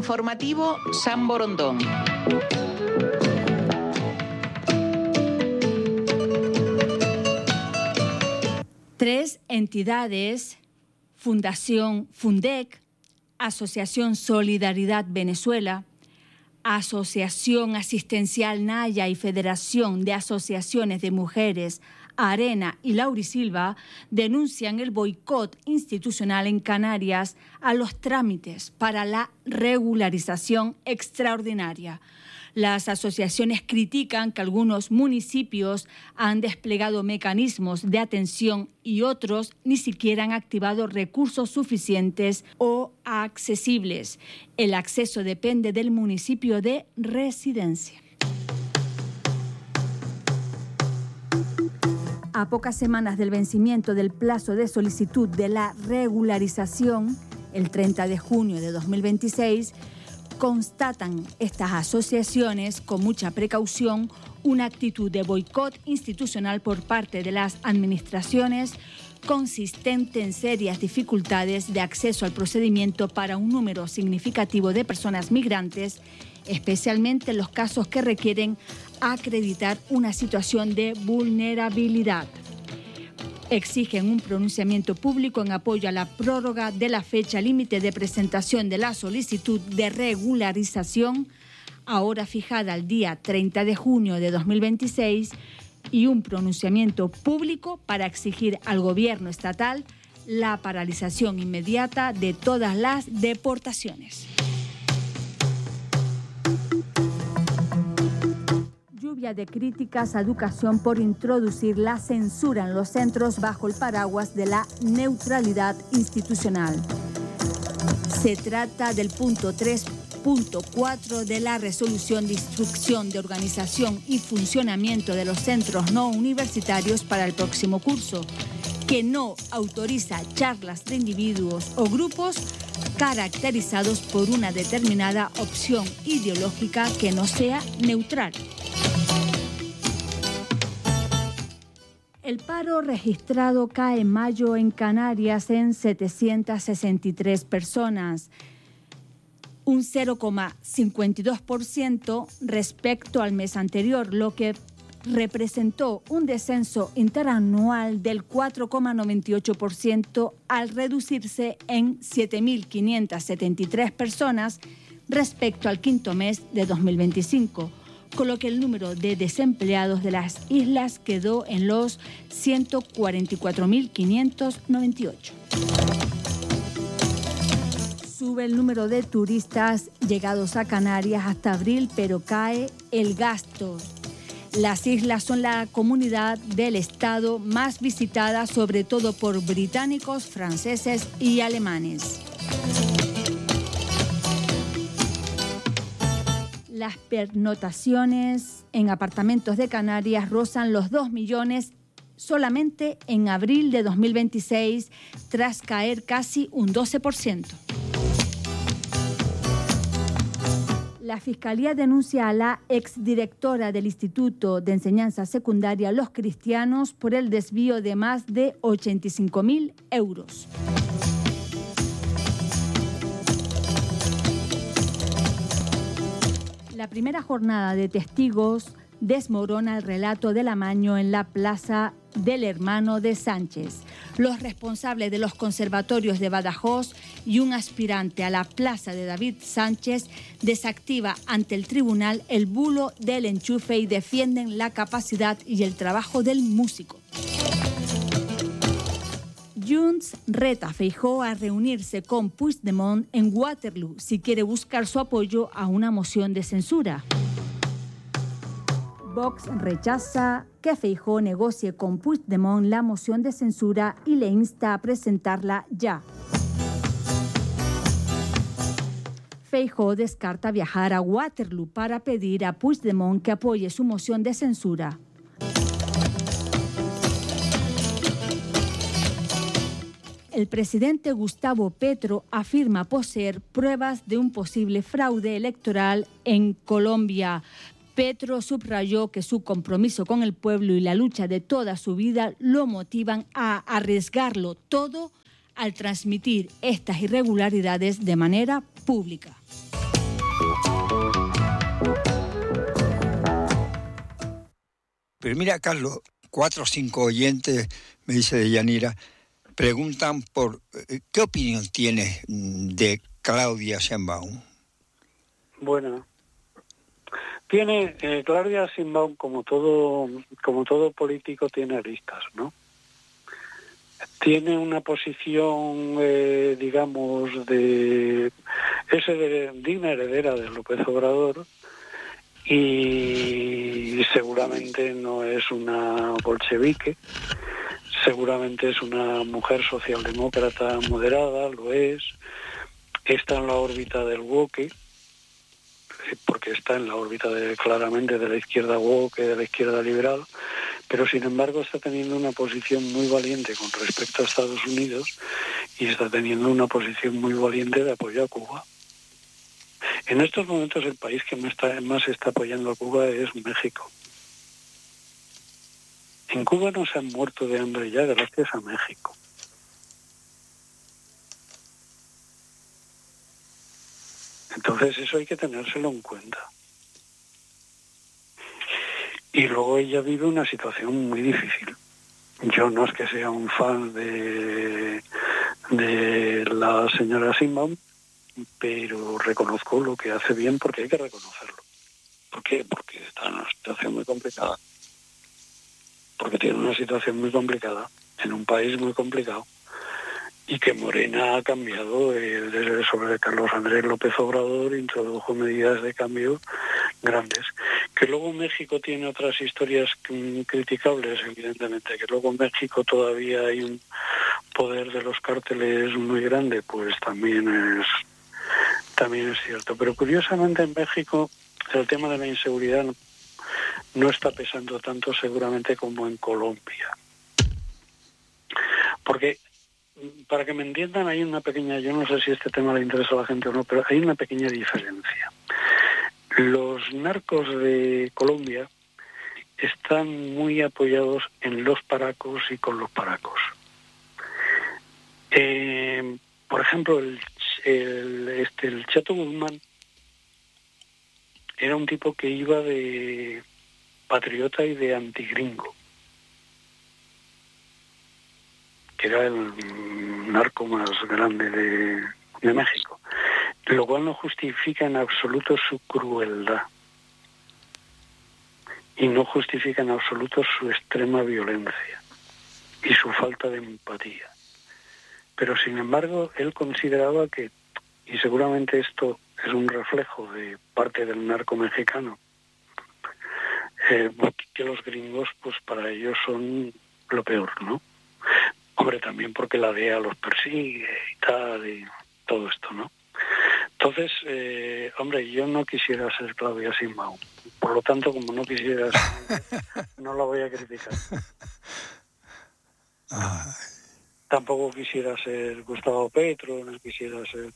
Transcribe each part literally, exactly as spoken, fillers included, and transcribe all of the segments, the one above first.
Informativo San Borondón. Tres entidades, Fundación Fundec, Asociación Solidaridad Venezuela, Asociación Asistencial Naya y Federación de Asociaciones de Mujeres Arena y Laurisilva, denuncian el boicot institucional en Canarias a los trámites para la regularización extraordinaria. Las asociaciones critican que algunos municipios han desplegado mecanismos de atención y otros ni siquiera han activado recursos suficientes o accesibles. El acceso depende del municipio de residencia. A pocas semanas del vencimiento del plazo de solicitud de la regularización, el treinta de junio de dos mil veintiséis, constatan estas asociaciones con mucha precaución una actitud de boicot institucional por parte de las administraciones consistente en serias dificultades de acceso al procedimiento para un número significativo de personas migrantes, especialmente en los casos que requieren acreditar una situación de vulnerabilidad. Exigen un pronunciamiento público en apoyo a la prórroga de la fecha límite de presentación de la solicitud de regularización, ahora fijada al día treinta de junio de dos mil veintiséis, y un pronunciamiento público para exigir al gobierno estatal la paralización inmediata de todas las deportaciones. Lluvia de críticas a educación por introducir la censura en los centros bajo el paraguas de la neutralidad institucional. Se trata del punto tres punto cuatro de la resolución de instrucción de organización y funcionamiento de los centros no universitarios para el próximo curso, que no autoriza charlas de individuos o grupos caracterizados por una determinada opción ideológica que no sea neutral. El paro registrado cae en mayo en Canarias en setecientas sesenta y tres personas, un cero coma cincuenta y dos por ciento respecto al mes anterior, lo que representó un descenso interanual del cuatro coma noventa y ocho por ciento al reducirse en siete mil quinientas setenta y tres personas respecto al quinto mes de dos mil veinticinco. Con lo que el número de desempleados de las islas quedó en los ciento cuarenta y cuatro mil quinientos noventa y ocho. Sube el número de turistas llegados a Canarias hasta abril, pero cae el gasto. Las islas son la comunidad del estado más visitada, sobre todo por británicos, franceses y alemanes. Las pernotaciones en apartamentos de Canarias rozan los dos millones solamente en abril de dos mil veintiséis, tras caer casi un doce por ciento. La Fiscalía denuncia a la exdirectora del Instituto de Enseñanza Secundaria Los Cristianos por el desvío de más de ochenta y cinco mil euros. La primera jornada de testigos desmorona el relato del amaño en la plaza del hermano de Sánchez. Los responsables de los conservatorios de Badajoz y un aspirante a la plaza de David Sánchez desactiva ante el tribunal el bulo del enchufe y defienden la capacidad y el trabajo del músico. Junts reta a Feijóo a reunirse con Puigdemont en Waterloo si quiere buscar su apoyo a una moción de censura. Vox rechaza que Feijóo negocie con Puigdemont la moción de censura y le insta a presentarla ya. Feijóo descarta viajar a Waterloo para pedir a Puigdemont que apoye su moción de censura. El presidente Gustavo Petro afirma poseer pruebas de un posible fraude electoral en Colombia. Petro subrayó que su compromiso con el pueblo y la lucha de toda su vida lo motivan a arriesgarlo todo al transmitir estas irregularidades de manera pública. Pero mira, Carlos, cuatro o cinco oyentes, me dice de Yanira, preguntan por ¿qué opinión tienes de Claudia Sheinbaum? Bueno, tiene eh, Claudia Sheinbaum, como todo, como todo político, tiene aristas, ¿no? Tiene una posición, eh, digamos, de es de, digna heredera de López Obrador, y seguramente no es una bolchevique, seguramente es una mujer socialdemócrata moderada, lo es, está en la órbita del woke, porque está en la órbita de, claramente de la izquierda woke, de la izquierda liberal, pero sin embargo está teniendo una posición muy valiente con respecto a Estados Unidos y está teniendo una posición muy valiente de apoyo a Cuba. En estos momentos el país que más está, más está apoyando a Cuba es México. En Cuba no se han muerto de hambre ya gracias a México. Entonces eso hay que tenérselo en cuenta. Y luego ella vive una situación muy difícil. Yo no es que sea un fan de, de la señora Sheinbaum, pero reconozco lo que hace bien porque hay que reconocerlo. ¿Por qué? Porque está en una situación muy complicada. Porque tiene una situación muy complicada, en un país muy complicado, y que Morena ha cambiado eh, desde sobre Carlos Andrés López Obrador, introdujo medidas de cambio grandes. Que luego México tiene otras historias criticables, evidentemente, que luego en México todavía hay un poder de los cárteles muy grande, pues también es también es cierto. Pero curiosamente en México el tema de la inseguridad no, no está pesando tanto seguramente como en Colombia. Porque, para que me entiendan, hay una pequeña, yo no sé si este tema le interesa a la gente o no, pero hay una pequeña diferencia. Los narcos de Colombia están muy apoyados en los paracos y con los paracos. Eh, por ejemplo, el, el, este, el Chato Guzmán era un tipo que iba de patriota y de antigringo, que era el narco más grande de, de México, lo cual no justifica en absoluto su crueldad y no justifica en absoluto su extrema violencia y su falta de empatía. Pero sin embargo, él consideraba que, y seguramente esto es un reflejo de parte del narco mexicano, eh, que los gringos, pues para ellos son lo peor, ¿no? Hombre, también porque la D E A los persigue y tal, y todo esto, ¿no? Entonces, eh, hombre, yo no quisiera ser Claudia Sheinbaum. Por lo tanto, como no quisiera ser, no la voy a criticar. Ay. Tampoco quisiera ser Gustavo Petro, no quisiera ser...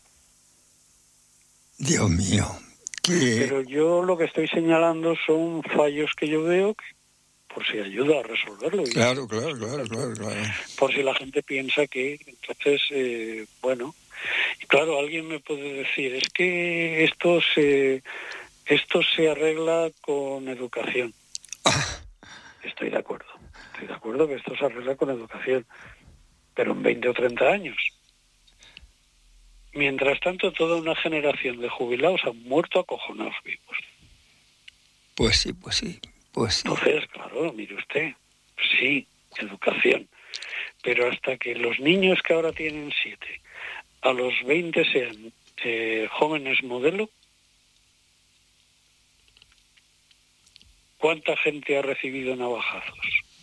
Dios mío. ¿Qué? Pero yo lo que estoy señalando son fallos que yo veo que, por si ayuda a resolverlo. Claro, claro, claro, claro, claro. Por si la gente piensa que, entonces, eh, bueno, y claro, alguien me puede decir, es que esto se, esto se arregla con educación. Ah. Estoy de acuerdo, estoy de acuerdo que esto se arregla con educación, pero en veinte o treinta años. Mientras tanto, toda una generación de jubilados han muerto acojonados vivos. Pues sí, pues sí, pues sí. Entonces, claro, mire usted, sí, educación. Pero hasta que los niños que ahora tienen siete, a los veinte sean eh, jóvenes modelo, ¿cuánta gente ha recibido navajazos?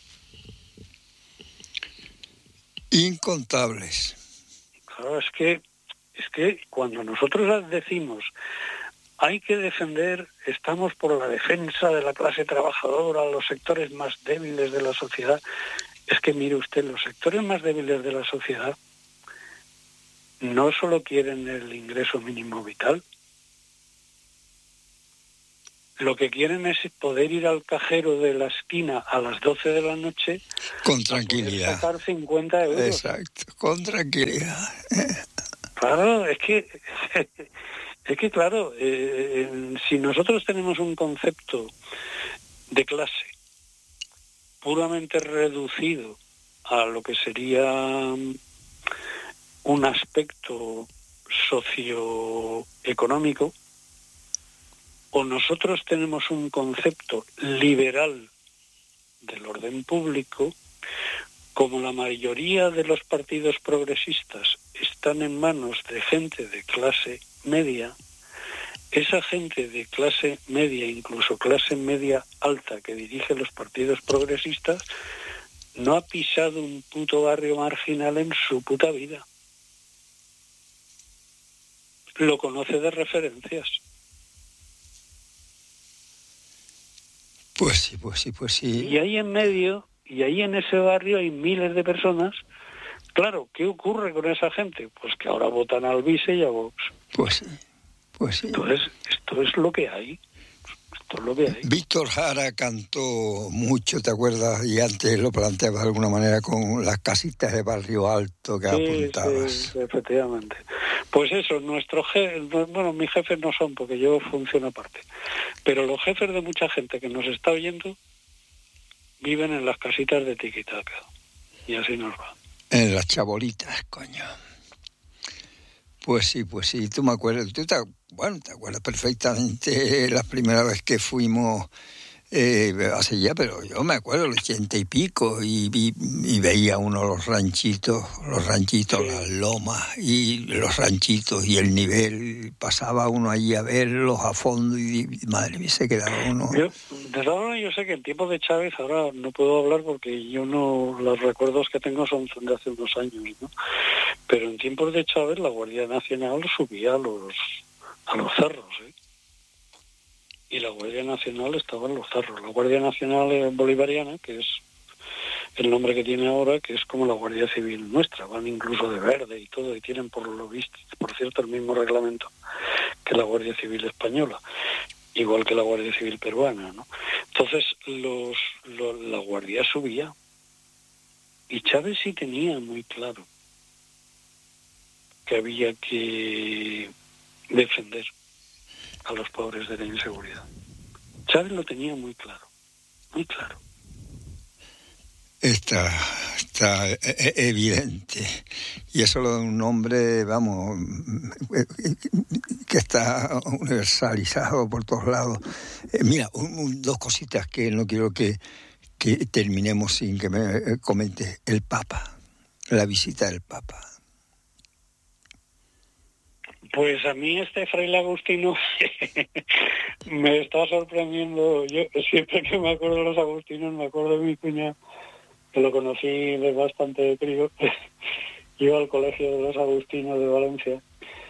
Incontables. Claro, es que es que cuando nosotros decimos hay que defender, estamos por la defensa de la clase trabajadora, los sectores más débiles de la sociedad, es que mire usted, los sectores más débiles de la sociedad no solo quieren el ingreso mínimo vital, lo que quieren es poder ir al cajero de la esquina a las doce de la noche con tranquilidad, a poder sacar cincuenta euros. Exacto, con tranquilidad. Claro, es que, es que claro, eh, si nosotros tenemos un concepto de clase puramente reducido a lo que sería un aspecto socioeconómico, o nosotros tenemos un concepto liberal del orden público. Como la mayoría de los partidos progresistas están en manos de gente de clase media, esa gente de clase media, incluso clase media alta, que dirige los partidos progresistas, no ha pisado un puto barrio marginal en su puta vida. Lo conoce de referencias. Pues sí, pues sí, pues sí. Y ahí en medio, y ahí en ese barrio hay miles de personas. Claro, ¿qué ocurre con esa gente? Pues que ahora votan al Vice y a Vox. Pues sí, pues sí. Entonces, esto es lo que hay. Esto es lo que hay. Víctor Jara cantó mucho, ¿te acuerdas? Y antes lo planteaba de alguna manera con las casitas de Barrio Alto que Sí, apuntabas. sí, efectivamente. Pues eso, nuestros jefes, bueno, mis jefes no son, porque yo funciono aparte, pero los jefes de mucha gente que nos está oyendo viven en las casitas de tiquitaca. Y así nos va. En las chabolitas, coño. Pues sí, pues sí, tú me acuerdas, tú te, bueno, te acuerdas perfectamente la primera vez que fuimos, eh, hace ya, pero yo me acuerdo, el ochenta y pico, y, y, y veía uno los ranchitos, los ranchitos, sí. Las lomas, y los ranchitos, y el nivel, pasaba uno allí a verlos a fondo, y, y madre mía, se quedaba uno... Yo, de verdad, yo sé que en tiempos de Chávez, ahora no puedo hablar porque yo no, los recuerdos que tengo son de hace unos años, ¿no? Pero en tiempos de Chávez la Guardia Nacional subía a los, a los cerros, ¿eh? Y la Guardia Nacional estaba en los cerros. La Guardia Nacional Bolivariana, que es el nombre que tiene ahora, que es como la Guardia Civil nuestra, van incluso de verde y todo, y tienen por lo visto, por cierto, el mismo reglamento que la Guardia Civil española, igual que la Guardia Civil peruana, ¿no? Entonces, los, los la Guardia subía, y Chávez sí tenía muy claro que había que defender a los pobres de la inseguridad. Chávez lo tenía muy claro, muy claro. Está, está evidente. Y eso lo de un hombre, vamos, que está universalizado por todos lados. Eh, mira, un, un, dos cositas que no quiero que, que terminemos sin que me comentes. El Papa, la visita del Papa. Pues a mí este fraile agustino me está sorprendiendo. Yo siempre que me acuerdo de los agustinos, me acuerdo de mi cuñado, que lo conocí de bastante crío. Iba al colegio de los agustinos de Valencia.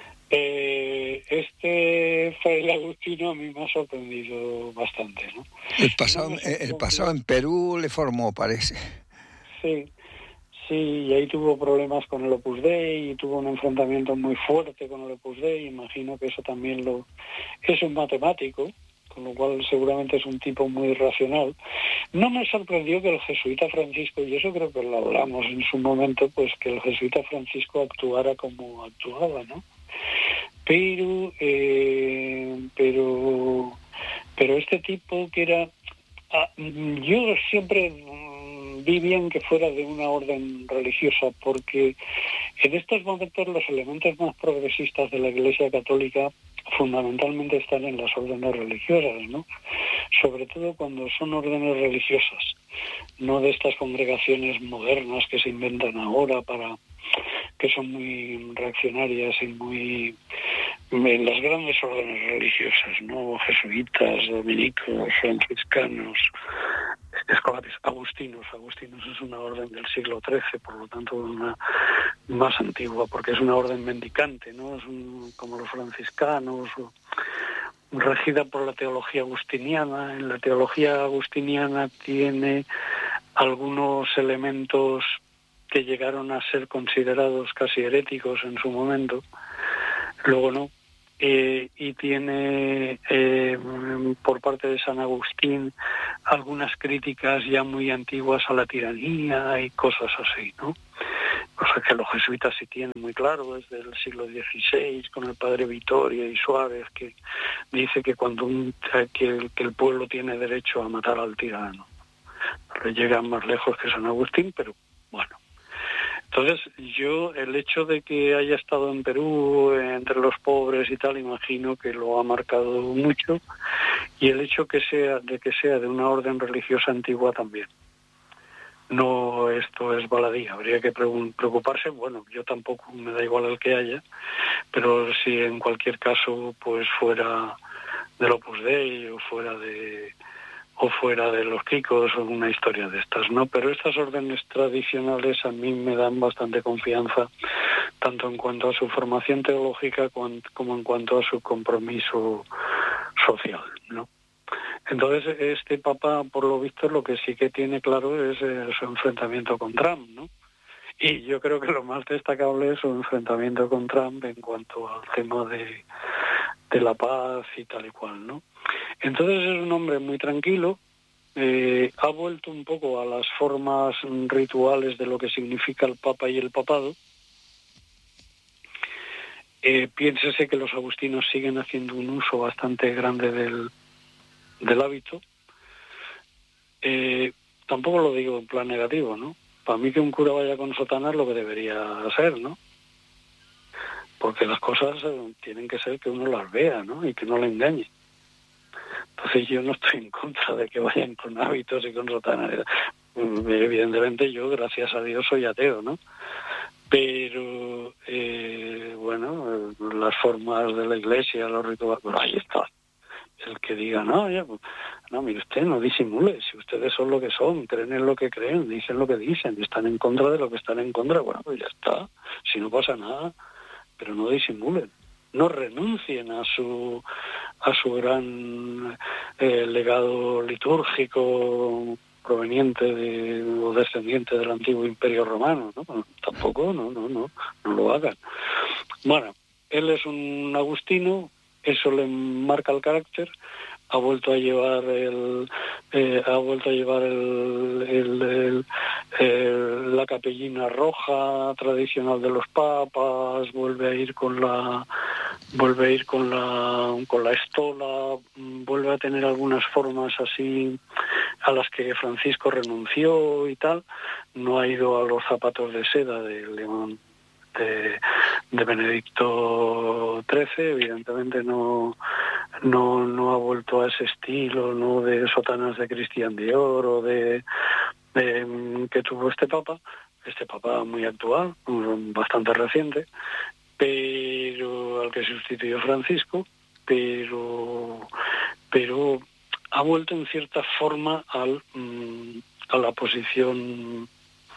Eh, este fraile agustino a mí me ha sorprendido bastante, ¿no? El pasado, no el pasado en Perú le formó, parece. Sí. Sí, y ahí tuvo problemas con el Opus Dei y tuvo un enfrentamiento muy fuerte con el Opus Dei. Imagino que eso también lo... Es un matemático, con lo cual seguramente es un tipo muy racional. No me sorprendió que el jesuita Francisco, y eso creo que lo hablamos en su momento, pues que el jesuita Francisco actuara como actuaba, ¿no? Pero, eh, pero, pero este tipo que era... Ah, yo siempre... vi bien que fuera de una orden religiosa, porque en estos momentos los elementos más progresistas de la Iglesia Católica fundamentalmente están en las órdenes religiosas, ¿no? Sobre todo cuando son órdenes religiosas, no de estas congregaciones modernas que se inventan ahora para que son muy reaccionarias y muy en las grandes órdenes religiosas, ¿no? Jesuitas, dominicos, franciscanos, escolares, agustinos. Agustinos es una orden del siglo trece, por lo tanto una más antigua, porque es una orden mendicante, ¿no? Es un, como los franciscanos, o, regida por la teología agustiniana. En la teología agustiniana tiene algunos elementos que llegaron a ser considerados casi heréticos en su momento, luego no. Eh, y tiene eh, por parte de San Agustín algunas críticas ya muy antiguas a la tiranía y cosas así, ¿no? Cosa que los jesuitas sí tienen muy claro desde el siglo dieciséis, con el padre Vitoria y Suárez, que dice que cuando un, que, el, que el pueblo tiene derecho a matar al tirano. llegan más lejos que San Agustín, pero bueno. Entonces, yo, el hecho de que haya estado en Perú, entre los pobres y tal, imagino que lo ha marcado mucho, y el hecho que sea de que sea de una orden religiosa antigua también. No, esto es baladí, habría que preocuparse, bueno, yo tampoco, me da igual el que haya, pero si en cualquier caso pues fuera del Opus Dei o fuera de o fuera de los Kikos o una historia de estas, ¿no? Pero estas órdenes tradicionales a mí me dan bastante confianza, tanto en cuanto a su formación teológica como en cuanto a su compromiso social, ¿no? Entonces, este Papa, por lo visto, lo que sí que tiene claro es eh, su enfrentamiento con Trump, ¿no? Y yo creo que lo más destacable es su enfrentamiento con Trump en cuanto al tema de, de la paz y tal y cual, ¿no? Entonces es un hombre muy tranquilo, eh, ha vuelto un poco a las formas rituales de lo que significa el Papa y el papado. Eh, piénsese que los agustinos siguen haciendo un uso bastante grande del del hábito. Eh, tampoco lo digo en plan negativo, ¿no? Para mí que un cura vaya con sotana es lo que debería hacer, ¿no? Porque las cosas eh, tienen que ser que uno las vea, ¿no? Y que no le engañe. Entonces yo no estoy en contra de que vayan con hábitos y con sotana. Evidentemente yo, gracias a Dios, soy ateo, ¿no? Pero, eh, bueno, las formas de la iglesia, los rituales, bueno, ahí está. El que diga, no, ya, no, mire usted, no disimule, si ustedes son lo que son, creen en lo que creen, dicen lo que dicen, y están en contra de lo que están en contra, bueno, pues ya está, si no pasa nada, pero no disimulen, no renuncien a su a su gran eh, legado litúrgico proveniente de, o descendiente del antiguo Imperio Romano, ¿no? Bueno, tampoco, no, no, no, no lo hagan. Bueno, él es un agustino. Eso le marca el carácter. Ha vuelto a llevar el, eh, ha vuelto a llevar el, el, el, el, la capellina roja tradicional de los papas. Vuelve a ir con la, vuelve a ir con la, con la estola. Vuelve a tener algunas formas así a las que Francisco renunció y tal. No ha ido a los zapatos de seda de León. De, de Benedicto trece, evidentemente no, no no ha vuelto a ese estilo, no de sotanas de Christian Dior o de, de que tuvo este Papa, este Papa muy actual, bastante reciente, pero al que sustituyó Francisco, pero pero ha vuelto en cierta forma al a la posición,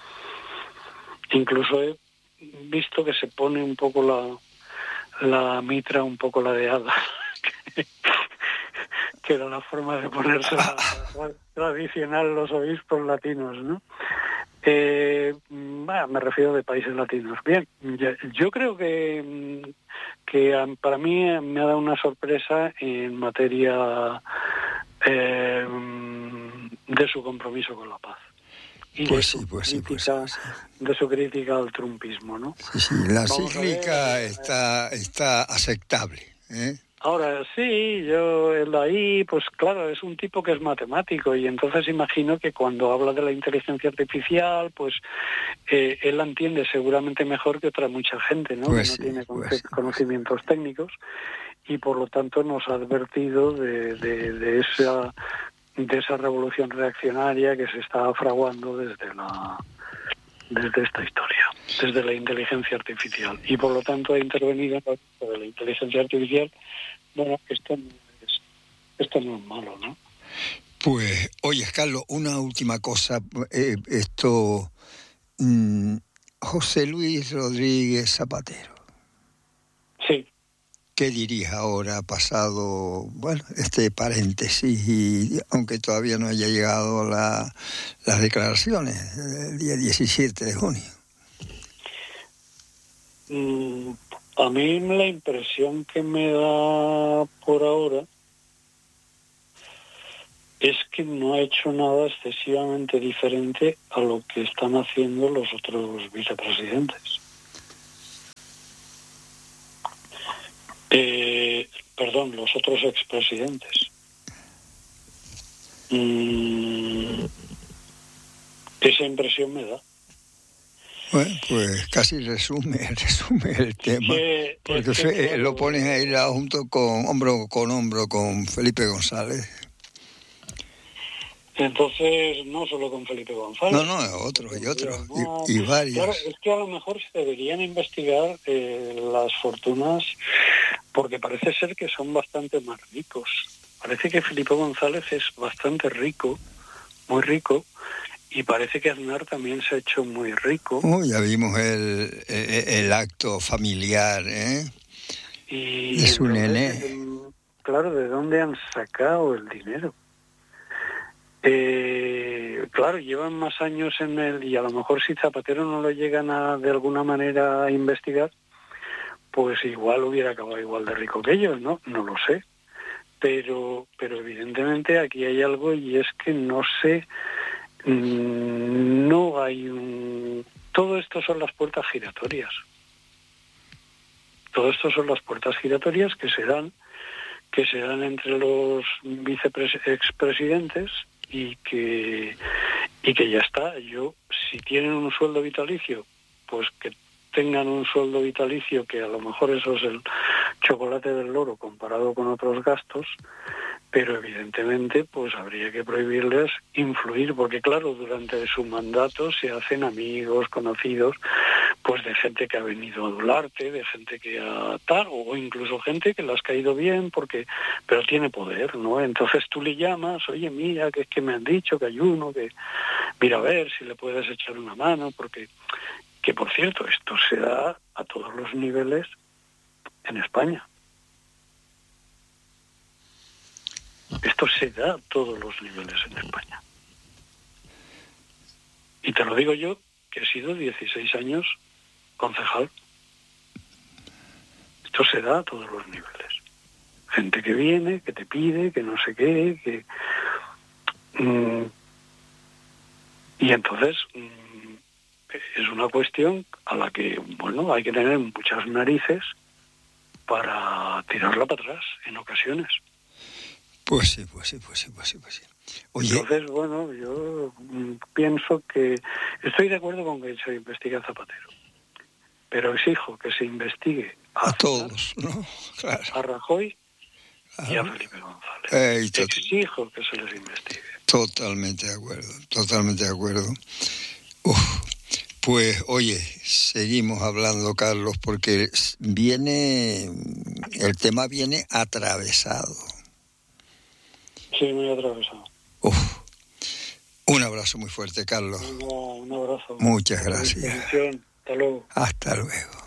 incluso he visto que se pone un poco la la mitra un poco ladeada, que, que era la forma de ponerse la, la tradicional los obispos latinos, ¿no? Eh, bueno, me refiero de países latinos. Bien, yo, yo creo que, que para mí me ha dado una sorpresa en materia eh, de su compromiso con la paz. Y pues de, sí, su pues sí, pues crítica, sí, pues sí. de su crítica al trumpismo, ¿no? Sí, sí, la Vamos cíclica ver, está, está aceptable, ¿eh? Ahora, sí, yo él ahí, pues claro, es un tipo que es matemático y entonces imagino que cuando habla de la inteligencia artificial, pues eh, él la entiende seguramente mejor que otra mucha gente, ¿no? Pues que no sí, tiene pues conce- sí, pues conocimientos técnicos y por lo tanto nos ha advertido de, de, de esa de esa revolución reaccionaria que se está fraguando desde la desde esta historia, desde la inteligencia artificial. Y por lo tanto ha intervenido en la, de la inteligencia artificial. Bueno, esto no es, esto no es malo, ¿no? Pues, oye, Carlos, una última cosa. Eh, esto, mmm, José Luis Rodríguez Zapatero. Sí. ¿Qué dirías ahora, pasado, bueno, este paréntesis, y aunque todavía no haya llegado la, las declaraciones del día diecisiete de junio? Mm, a mí la impresión que me da por ahora es que no ha hecho nada excesivamente diferente a lo que están haciendo los otros vicepresidentes. Eh, perdón, los otros expresidentes. Mm, Esa impresión me da. Bueno, pues casi resume, resume el tema, que, porque es que, fe, claro, lo pones ahí junto con hombro con hombro con Felipe González. Entonces, no solo con Felipe González. No, no, otros y otros, y, y varios. Claro, es que a lo mejor se deberían investigar eh, las fortunas, porque parece ser que son bastante más ricos. Parece que Felipe González es bastante rico, muy rico, y parece que Aznar también se ha hecho muy rico. Oh, ya vimos el, el, el acto familiar, ¿eh? Y de su entonces, nené. Claro, ¿de dónde han sacado el dinero? Eh, claro, llevan más años en el, y a lo mejor si Zapatero no lo llegan a de alguna manera a investigar, pues igual hubiera acabado igual de rico que ellos, ¿no? No lo sé. Pero, pero evidentemente aquí hay algo, y es que no sé, no hay un... Todo esto son las puertas giratorias. Todo esto son las puertas giratorias que se dan, que se dan entre los viceexpresidentes, y que y que ya está. Yo, si tienen un sueldo vitalicio, pues que tengan un sueldo vitalicio, que a lo mejor eso es el chocolate del loro comparado con otros gastos, pero evidentemente pues habría que prohibirles influir, porque claro, durante su mandato se hacen amigos, conocidos, pues de gente que ha venido a adularte, de gente que ha tal, o incluso gente que le has caído bien, porque pero tiene poder, ¿no? Entonces tú le llamas, oye, mira, que es que me han dicho que hay uno, que mira a ver si le puedes echar una mano, porque, que por cierto, esto se da a todos los niveles en España. Esto se da a todos los niveles en España. Y te lo digo yo, que he sido dieciséis años concejal. Esto se da a todos los niveles. Gente que viene, que te pide, que no sé qué, que... Mmm, y entonces mmm, es una cuestión a la que, bueno, hay que tener muchas narices para tirarla para atrás en ocasiones. Pues sí, pues sí, pues sí, pues sí, pues sí. Oye. Entonces, bueno, yo mmm, pienso que estoy de acuerdo con que se investigue a Zapatero, pero exijo que se investigue a, a todos, ¿no? Claro. A Rajoy y a Felipe González. Eh, tot- exijo que se les investigue. Totalmente de acuerdo, totalmente de acuerdo. Uf. Pues, oye, seguimos hablando, Carlos, porque viene, el tema viene atravesado. Sí, muy atravesado. Uf. Un abrazo muy fuerte, Carlos. Un, un abrazo. Muchas gracias. Hasta luego. Hasta luego.